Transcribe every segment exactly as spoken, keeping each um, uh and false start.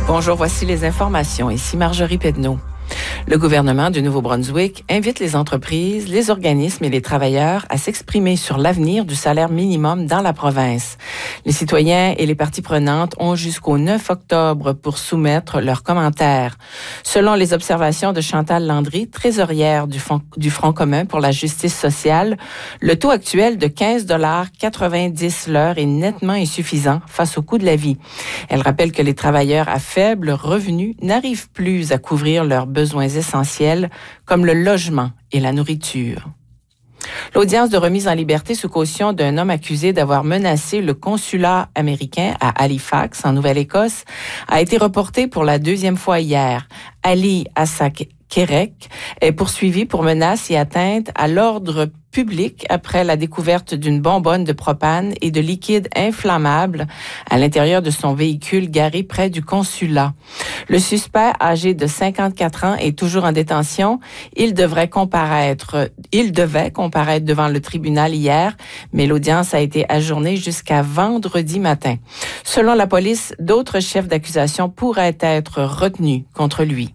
Bonjour, voici les informations. Ici Marjorie Pedneau. Le gouvernement du Nouveau-Brunswick invite les entreprises, les organismes et les travailleurs à s'exprimer sur l'avenir du salaire minimum dans la province. Les citoyens et les parties prenantes ont jusqu'au neuf octobre pour soumettre leurs commentaires. Selon les observations de Chantal Landry, trésorière du, Fonds, du Front commun pour la justice sociale, le taux actuel de quinze dollars quatre-vingt-dix l'heure est nettement insuffisant face au coût de la vie. Elle rappelle que les travailleurs à faible revenu n'arrivent plus à couvrir leurs besoins essentiels comme le logement et la nourriture. L'audience de remise en liberté sous caution d'un homme accusé d'avoir menacé le consulat américain à Halifax, en Nouvelle-Écosse, a été reportée pour la deuxième fois hier. Ali Assak Kerek est poursuivi pour menace et atteinte à l'ordre public après la découverte d'une bonbonne de propane et de liquide inflammable à l'intérieur de son véhicule garé près du consulat. Le suspect, âgé de cinquante-quatre ans, est toujours en détention. Il devrait comparaître, il devait comparaître devant le tribunal hier, mais l'audience a été ajournée jusqu'à vendredi matin. Selon la police, d'autres chefs d'accusation pourraient être retenus contre lui.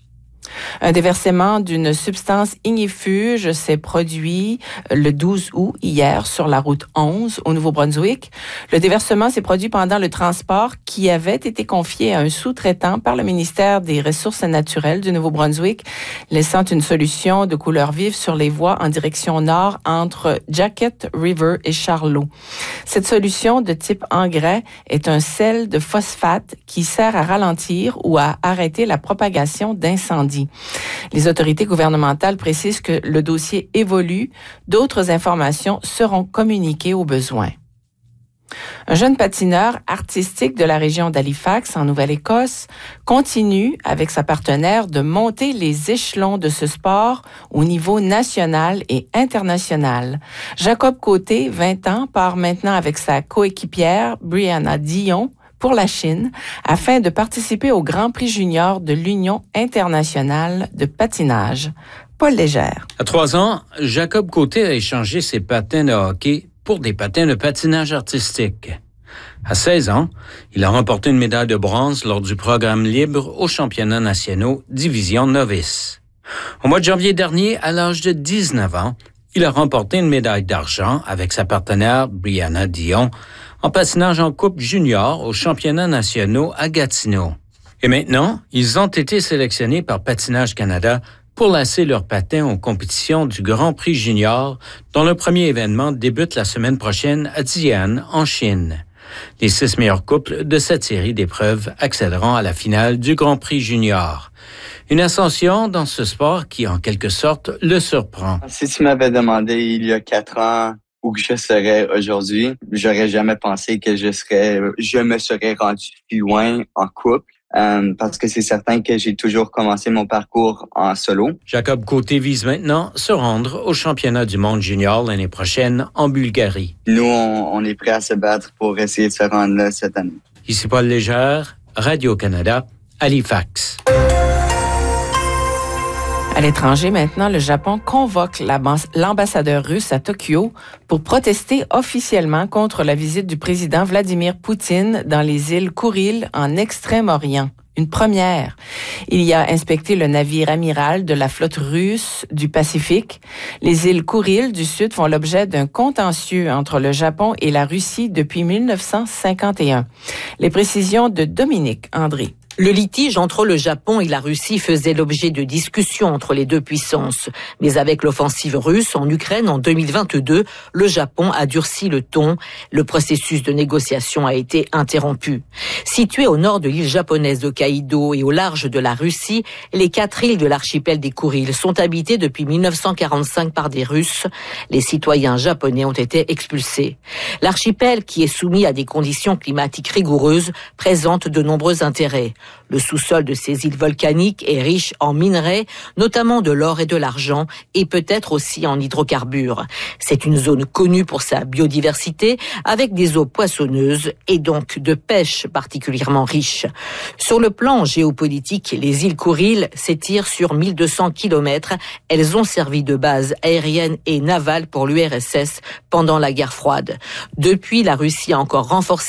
Un déversement d'une substance ignifuge s'est produit le douze août hier sur la route onze au Nouveau-Brunswick. Le déversement s'est produit pendant le transport qui avait été confié à un sous-traitant par le ministère des Ressources naturelles du Nouveau-Brunswick, laissant une solution de couleur vive sur les voies en direction nord entre Jacket River et Charlot. Cette solution de type engrais est un sel de phosphate qui sert à ralentir ou à arrêter la propagation d'incendies. Les autorités gouvernementales précisent que le dossier évolue. D'autres informations seront communiquées au besoin. Un jeune patineur artistique de la région d'Halifax, en Nouvelle-Écosse, continue, avec sa partenaire, de monter les échelons de ce sport au niveau national et international. Jacob Côté, vingt ans, part maintenant avec sa coéquipière, Brianna Dion, pour la Chine, afin de participer au Grand Prix junior de l'Union internationale de patinage. Paul Légère. À trois ans, Jacob Côté a échangé ses patins de hockey pour des patins de patinage artistique. À seize ans, il a remporté une médaille de bronze lors du programme libre aux championnats nationaux division novice. Au mois de janvier dernier, à l'âge de dix-neuf ans, il a remporté une médaille d'argent avec sa partenaire Brianna Dion en patinage en couple junior aux championnats nationaux à Gatineau. Et maintenant, ils ont été sélectionnés par Patinage Canada pour lasser leurs patins aux compétitions du Grand Prix junior, dont le premier événement débute la semaine prochaine à Xi'an, en Chine. Les six meilleurs couples de cette série d'épreuves accéderont à la finale du Grand Prix junior. Une ascension dans ce sport qui, en quelque sorte, le surprend. Si tu m'avais demandé il y a quatre ans où que je serais aujourd'hui, j'aurais jamais pensé que je serais, je me serais rendu plus loin en couple. Euh, parce que c'est certain que j'ai toujours commencé mon parcours en solo. Jacob Côté vise maintenant se rendre au championnat du monde junior l'année prochaine en Bulgarie. Nous, on, on est prêts à se battre pour essayer de se rendre là cette année. Ici Paul Légère, Radio-Canada, Halifax. À l'étranger, maintenant, le Japon convoque l'ambassadeur russe à Tokyo pour protester officiellement contre la visite du président Vladimir Poutine dans les îles Kouriles en Extrême-Orient. Une première. Il y a inspecté le navire amiral de la flotte russe du Pacifique. Les îles Kouriles du Sud font l'objet d'un contentieux entre le Japon et la Russie depuis mille neuf cent cinquante et un. Les précisions de Dominique André. Le litige entre le Japon et la Russie faisait l'objet de discussions entre les deux puissances. Mais avec l'offensive russe en Ukraine en deux mille vingt-deux, le Japon a durci le ton. Le processus de négociation a été interrompu. Situées au nord de l'île japonaise d'Hokkaido et au large de la Russie, les quatre îles de l'archipel des Kouriles sont habitées depuis mille neuf cent quarante-cinq par des Russes. Les citoyens japonais ont été expulsés. L'archipel, qui est soumis à des conditions climatiques rigoureuses, présente de nombreux intérêts. Le sous-sol de ces îles volcaniques est riche en minerais, notamment de l'or et de l'argent, et peut-être aussi en hydrocarbures. C'est une zone connue pour sa biodiversité, avec des eaux poissonneuses et donc de pêche particulièrement riche. Sur le plan géopolitique, les îles Kouriles s'étirent sur mille deux cents kilomètres. Elles ont servi de base aérienne et navale pour l'U R S S pendant la guerre froide. Depuis, la Russie a encore renforcé